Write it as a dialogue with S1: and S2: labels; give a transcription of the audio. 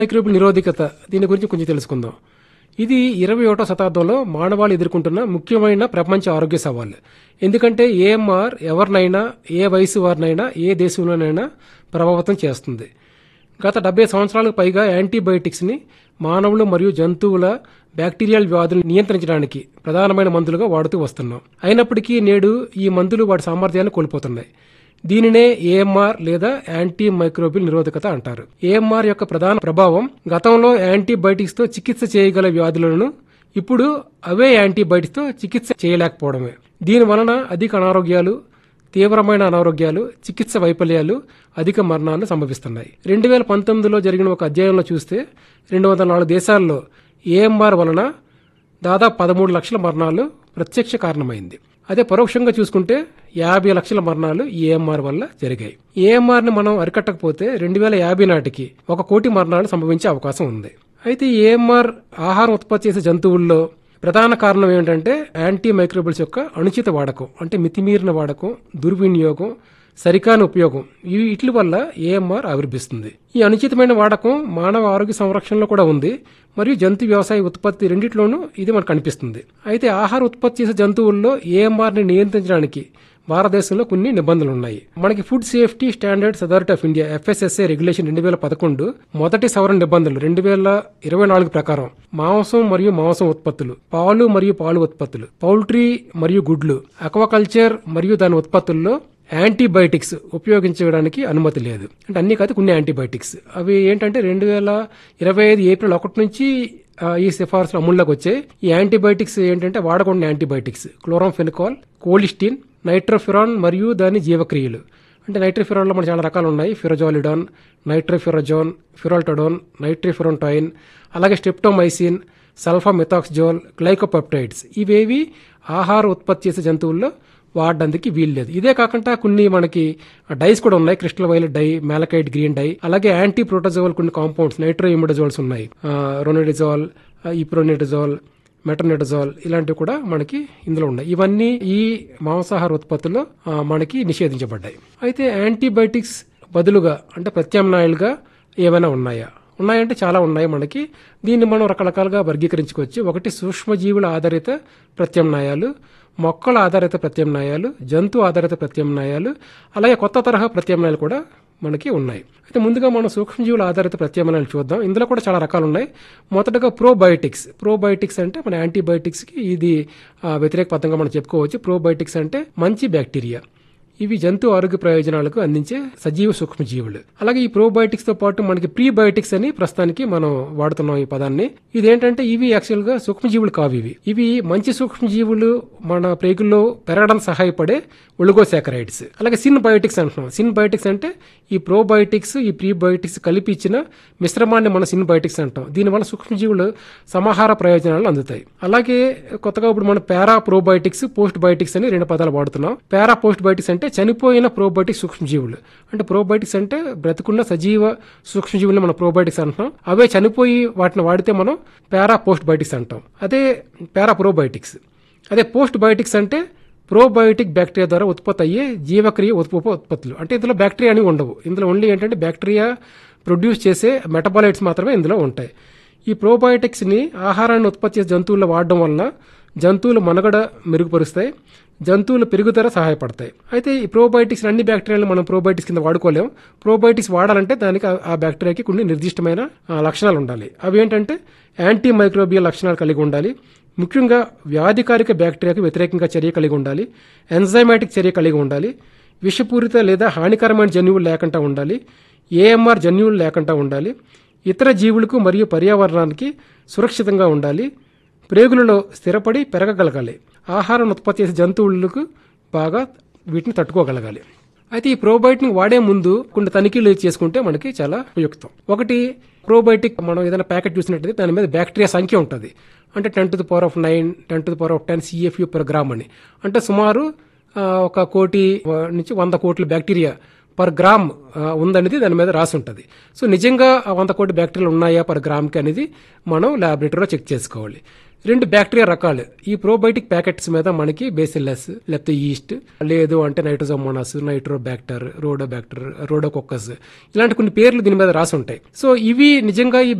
S1: Microbial నిరోధకత దీని గురించి కొంచెం తెలుసుకుందాం. ఇది 21వ శతాబ్దంలో మానవాళి ఎదుర్కొంటున్న ముఖ్యమైన ప్రపంచ ఆరోగ్య సవాలు. ఎందుకంటే ఏఎంఆర్ ఎవరినైనా, ఏ వయసు వారినైనా, ఏ దేశంలోనైనా ప్రభావితం చేస్తుంది. గత 70 సంవత్సరాలకు పైగా యాంటీబయాటిక్స్ని మానవులు మరియు జంతువుల బ్యాక్టీరియల్ వ్యాధులను నియంత్రించడానికి ప్రధానమైన మందులుగా వాడుతూ వస్తున్నాం. అయినప్పటికీ నేడు ఈ మందులు వాటి సామర్థ్యాన్ని కోల్పోతున్నాయి. దీనినే ఏఎంఆర్ లేదా యాంటీ మైక్రోబిల్ నిరోధకత అంటారు. ఏఎంఆర్ యొక్క ప్రధాన ప్రభావం గతంలో యాంటీబయాటిక్స్ తో చికిత్స చేయగల వ్యాధులను ఇప్పుడు అవే యాంటీబయాటిక్స్ తో చికిత్స చేయలేకపోవడమే. దీని వలన అధిక అనారోగ్యాలు, తీవ్రమైన అనారోగ్యాలు, చికిత్స వైఫల్యాలు, అధిక మరణాలు సంభవిస్తున్నాయి. 2019లో జరిగిన ఒక అధ్యయనంలో చూస్తే 204 దేశాల్లో ఏఎంఆర్ వలన దాదాపు 13 లక్షల మరణాలు ప్రత్యక్ష కారణమైంది. అదే పరోక్షంగా చూసుకుంటే 50 లక్షల మరణాలు ఈ ఏఎంఆర్ వల్ల జరిగాయి. ఏఎంఆర్ ని మనం అరికట్టకపోతే 2050 నాటికి 1 కోటి మరణాలు సంభవించే అవకాశం ఉంది. అయితే ఈ ఏఎంఆర్ ఆహారం ఉత్పత్తి చేసే జంతువుల్లో ప్రధాన కారణం ఏంటంటే యాంటీ మైక్రోబిల్స్ యొక్క అనుచిత వాడకం, అంటే మితిమీరిన వాడకం, దుర్వినియోగం, సరికాని ఉపయోగం, వీటి వల్ల ఏఎంఆర్ ఆవిర్భిస్తుంది. ఈ అనుచితమైన వాడకం మానవ ఆరోగ్య సంరక్షణలో కూడా ఉంది, మరియు జంతు వ్యవసాయ ఉత్పత్తి రెండిట్లోనూ ఇది మనకు కనిపిస్తుంది. అయితే ఆహార ఉత్పత్తి చేసే జంతువుల్లో ఏఎంఆర్ ని నియంత్రించడానికి భారతదేశంలో కొన్ని నిబంధనలు ఉన్నాయి. మనకి food safety standards authority of India FSSA regulation 2011 మొదటి సవరణ నిబంధనలు 2024 ప్రకారం మాంసం మరియు మాంసం ఉత్పత్తులు, పాలు మరియు పాలు ఉత్పత్తులు, పౌల్ట్రీ మరియు గుడ్లు, అక్వాకల్చర్ మరియు దాని ఉత్పత్తుల్లో యాంటీబయాటిక్స్ ఉపయోగించడానికి అనుమతి లేదు. అంటే అన్ని కాదు, కొన్ని యాంటీబయాటిక్స్. అవి ఏంటంటే 2025 ఏప్రిల్ 1 నుంచి ఈ సిఫార్సులు అమల్లోకి వచ్చాయి. ఈ యాంటీబయాటిక్స్ ఏంటంటే వాడకుండా యాంటీబయాటిక్స్ క్లోరాంఫెనికాల్, కోలిస్టిన్, నైట్రోఫిరాన్ మరియు దాని జీవక్రియలు. అంటే నైట్రోఫిరాన్లో మన చాలా రకాలు ఉన్నాయి. ఫిరజాలిడాన్, నైట్రోఫిరజాన్, ఫిరాల్టడోన్, నైట్రోఫిరాంటాయిన్, అలాగే స్ట్రెప్టోమైసిన్, సల్ఫామెథాక్సజోల్, గ్లైకోపెప్టైడ్స్. ఇవేవి ఆహార ఉత్పత్తి చేసే జంతువుల్లో వాడడానికి వీల్లేదు. ఇదే కాకుండా కొన్ని మనకి డైస్ కూడా ఉన్నాయి. Crystal violet die, మ్యాలకైట్ green die, అలాగే యాంటీ ప్రోటోజోల్ కొన్ని కాంపౌండ్స్, నైట్రోఇమిడజోల్స్ ఉన్నాయి. రోనిడిజాల్, ఇప్రోనిడజోల్, మెటర్నిడజోల్ ఇలాంటివి కూడా మనకి ఇందులో ఉన్నాయి. ఇవన్నీ ఈ మాంసాహార ఉత్పత్తుల్లో మనకి నిషేధించబడ్డాయి. అయితే యాంటీబయాటిక్స్ బదులుగా అంటే ప్రత్యామ్నాయాలుగా ఏమైనా ఉన్నాయంటే చాలా ఉన్నాయి మనకి. దీన్ని మనం రకరకాలుగా వర్గీకరించుకోవచ్చు. ఒకటి సూక్ష్మజీవుల ఆధారిత ప్రత్యామ్నాయాలు, మొక్కల ఆధారిత ప్రత్యామ్నాయాలు, జంతు ఆధారిత ప్రత్యామ్నాయాలు, అలాగే కొత్త తరహా ప్రత్యామ్నాయాలు కూడా మనకి ఉన్నాయి. అయితే ముందుగా మనం సూక్ష్మజీవుల ఆధారిత ప్రత్యామ్నాయాలు చూద్దాం. ఇందులో కూడా చాలా రకాలు ఉన్నాయి. మొదటగా ప్రోబయోటిక్స్ అంటే మన యాంటీబయాటిక్స్కి ఇది వ్యతిరేక పదంగా మనం చెప్పుకోవచ్చు. ప్రోబయోటిక్స్ అంటే మంచి బ్యాక్టీరియా. ఇవి జంతు ఆరోగ్య ప్రయోజనాలకు అందించే సజీవ సూక్ష్మజీవులు. అలాగే ఈ ప్రోబయోటిక్స్ తో పాటు మనకి ప్రీబయోటిక్స్ అని ప్రస్తుతానికి మనం వాడుతున్నాం ఈ పదాన్ని. ఇదేంటంటే ఇవి యాక్చువల్ గా సూక్ష్మజీవులు కావు. ఇవి మంచి సూక్ష్మజీవులు మన ప్రేగుల్లో పెరగడానికి సహాయపడే ఒలిగోసాకరైడ్స్. అలాగే సిన్బయోటిక్స్ అంటున్నాం. సిన్బయోటిక్స్ అంటే ఈ ప్రోబయోటిక్స్, ఈ ప్రీబయోటిక్స్ కలిపి ఇచ్చిన మిశ్రమాన్ని మనం సిన్బయోటిక్స్ అంటాం. దీనివల్ల సూక్ష్మజీవులు సమాహార ప్రయోజనాలు అందుతాయి. అలాగే కొత్తగా ఇప్పుడు మనం పారా ప్రోబయోటిక్స్, పోస్ట్ బయోటిక్స్ అని 2 పదాలు వాడుతున్నాం. పారా పోస్ట్ బయోటిక్స్ అంటే చనిపోయిన ప్రోబయోటిక్ సూక్ష్మజీవులు. అంటే ప్రోబయోటిక్స్ అంటే బ్రతుకున్న సజీవ సూక్ష్మజీవులను మనం ప్రోబయోటిక్స్ అంటున్నాం. అవే చనిపోయి వాటిని వాడితే మనం పారా పోస్ట్ బయోటిక్స్ అంటాం. అదే పారా ప్రోబయోటిక్స్. అదే పోస్ట్ బయోటిక్స్ అంటే ప్రోబయోటిక్ బ్యాక్టీరియా ద్వారా ఉత్పత్తి అయ్యే జీవక్రియ ఉత్పత్తులు. అంటే ఇందులో బ్యాక్టీరియా అని ఉండవు. ఇందులో ఓన్లీ ఏంటంటే బ్యాక్టీరియా ప్రొడ్యూస్ చేసే మెటబాలైట్స్ మాత్రమే ఇందులో ఉంటాయి. ఈ ప్రోబయోటిక్స్ ని ఆహారాన్ని ఉత్పత్తి చేసే జంతువుల్లో వాడడం వలన జంతువుల మనుగడ మెరుగుపరుస్తాయి, జంతువుల పెరుగుదల సహాయపడతాయి. అయితే ఈ ప్రోబయోటిక్స్ అన్ని బ్యాక్టీరియాలను మనం ప్రోబయోటిక్స్ కింద వాడుకోలేం. ప్రోబయోటిక్స్ వాడాలంటే దానికి ఆ బ్యాక్టీరియాకి కొన్ని నిర్దిష్టమైన లక్షణాలు ఉండాలి. అవి ఏంటంటే యాంటీ మైక్రోబియల్ లక్షణాలు కలిగి ఉండాలి, ముఖ్యంగా వ్యాధికారిక బ్యాక్టీరియాకి వ్యతిరేకంగా చర్య కలిగి ఉండాలి, ఎంజైమాటిక్ చర్య కలిగి ఉండాలి, విషపూరిత లేదా హానికరమైన జన్యువులు లేకుండా ఉండాలి, ఏఎంఆర్ జన్యువులు లేకుండా ఉండాలి, ఇతర జీవులకు మరియు పర్యావరణానికి సురక్షితంగా ఉండాలి, ప్రేగులలో స్థిరపడి పెరగగలగాలి, ఆహారం ఉత్పత్తి చేసే జంతువులకు బాగా వీటిని తట్టుకోగలగాలి. అయితే ఈ ప్రోబయోటిక్ వాడే ముందు కొన్ని తనిఖీలు చేసుకుంటే మనకి చాలా ఉపయుక్తం. ఒకటి, ప్రోబయోటిక్ మనం ఏదైనా ప్యాకెట్ చూసినట్టయితే దాని మీద బ్యాక్టీరియా సంఖ్య ఉంటుంది. అంటే 10⁹9, 10⁻10 CFU per gram అని. అంటే సుమారు 1 కోటి నుంచి 100 కోట్ల బ్యాక్టీరియా పర్ గ్రామ్ ఉందనేది దాని మీద రాసి ఉంటుంది. సో నిజంగా ఆ 100 కోటి బ్యాక్టీరియాలు ఉన్నాయా పర్ గ్రామ్కి అనేది మనం ల్యాబొరేటరీలో చెక్ చేసుకోవాలి. 2 బ్యాక్టీరియా రకాలు ఈ ప్రోబయోటిక్ ప్యాకెట్స్ మీద మనకి బేసిల్లస్ లేకపోతే ఈస్ట్, లేదు అంటే నైట్రోజోమోనాస్, నైట్రోబ్యాక్టర్, రోడోబ్యాక్టర్, రోడోకొక్కస్ ఇలాంటి కొన్ని పేర్లు దీని మీద రాసి ఉంటాయి. సో ఇవి నిజంగా ఈ